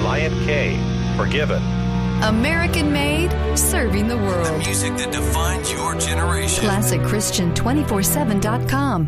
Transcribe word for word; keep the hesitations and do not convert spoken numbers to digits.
Lion K, Forgiven. American made, serving the world. The music that defines your generation. Classic Christian two forty-seven dot com.